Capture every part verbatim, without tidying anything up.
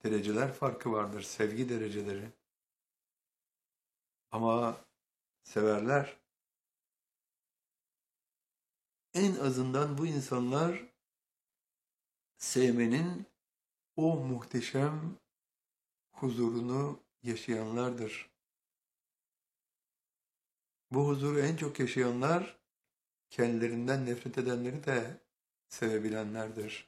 dereceler farkı vardır, sevgi dereceleri. Ama severler. En azından bu insanlar sevmenin o muhteşem huzurunu yaşayanlardır. Bu huzuru en çok yaşayanlar kendilerinden nefret edenleri de sevebilenlerdir.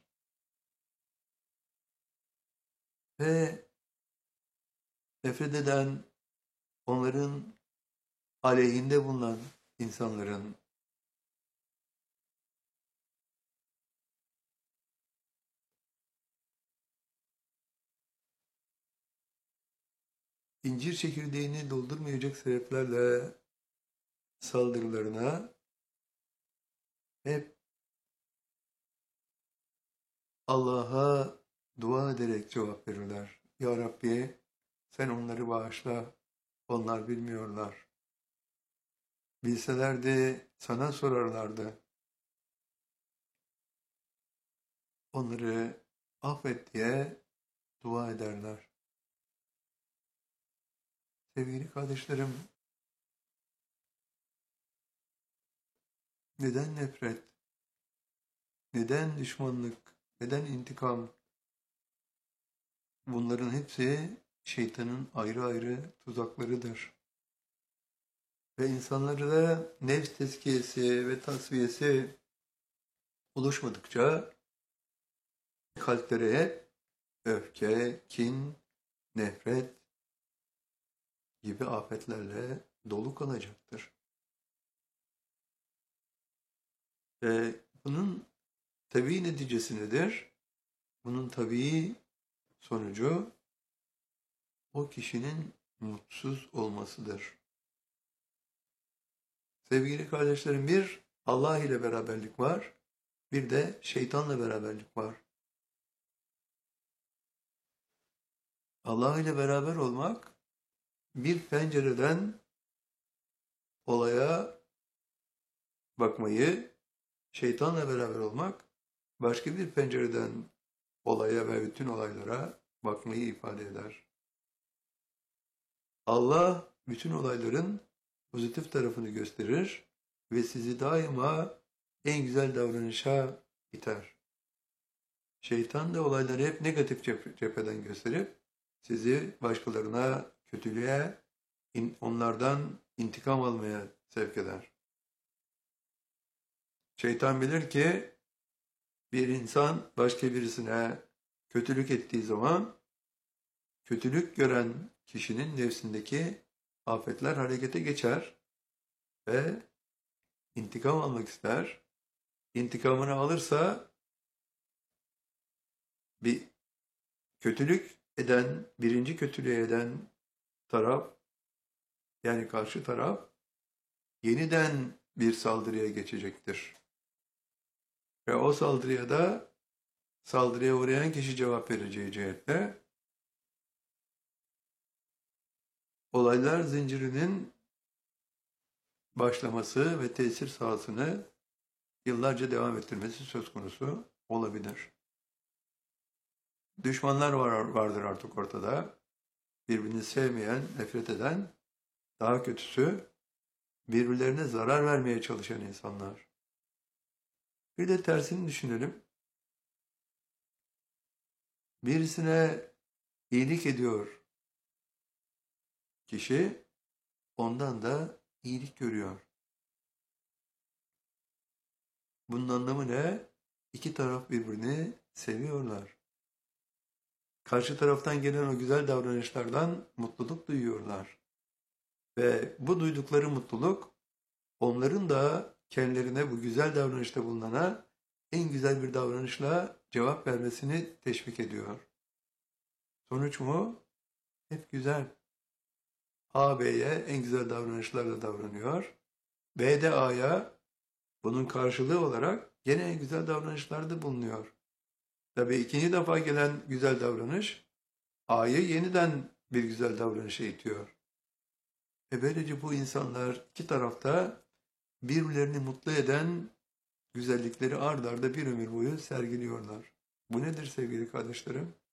Ve nefret eden, onların aleyhinde bulunan insanların incir çekirdeğini doldurmayacak sebeplerle saldırılarına hep Allah'a dua ederek cevap verirler. Ya Rabbi, sen onları bağışla, onlar bilmiyorlar. Bilselerdi sana sorarlardı. Onları affet diye dua ederler. Sevgili kardeşlerim, neden nefret, neden düşmanlık, neden intikam? Bunların hepsi şeytanın ayrı ayrı tuzaklarıdır. Ve insanları da nefs tezkiyesi ve tasfiyesi oluşmadıkça kalpleri hep öfke, kin, nefret gibi afetlerle dolu kalacaktır. Ve bunun tabii neticesi nedir? Bunun tabii sonucu o kişinin mutsuz olmasıdır. Sevgili kardeşlerim, bir Allah ile beraberlik var, bir de şeytanla beraberlik var. Allah ile beraber olmak, bir pencereden olaya bakmayı, şeytanla beraber olmak, başka bir pencereden olaya ve bütün olaylara bakmayı ifade eder. Allah bütün olayların pozitif tarafını gösterir ve sizi daima en güzel davranışa iter. Şeytan da olayları hep negatif cepheden gösterip sizi başkalarına, kötülüğe, onlardan intikam almaya sevk eder. Şeytan bilir ki bir insan başka birisine kötülük ettiği zaman kötülük gören kişinin nefsindeki afetler harekete geçer ve intikam almak ister. İntikamını alırsa bir kötülük eden, birinci kötülüğü eden taraf, yani karşı taraf yeniden bir saldırıya geçecektir. Ve o saldırıya da saldırıya uğrayan kişi cevap vereceği cihetle olaylar zincirinin başlaması ve tesir sahasını yıllarca devam ettirmesi söz konusu olabilir. Düşmanlar var, vardır artık ortada. Birbirini sevmeyen, nefret eden, daha kötüsü birbirlerine zarar vermeye çalışan insanlar. Bir de tersini düşünelim. Birisine iyilik ediyor kişi, ondan da iyilik görüyor. Bunun anlamı ne? İki taraf birbirini seviyorlar. Karşı taraftan gelen o güzel davranışlardan mutluluk duyuyorlar. Ve bu duydukları mutluluk onların da kendilerine bu güzel davranışta bulunana en güzel bir davranışla cevap vermesini teşvik ediyor. Sonuç mu? Hep güzel. A, B'ye en güzel davranışlarla davranıyor. B de A'ya bunun karşılığı olarak gene en güzel davranışlarda bulunuyor. Tabii ikinci defa gelen güzel davranış A'yı yeniden bir güzel davranışa itiyor. E böylece bu insanlar iki tarafta birbirlerini mutlu eden güzellikleri ard arda bir ömür boyu sergiliyorlar. Bu nedir sevgili kardeşlerim?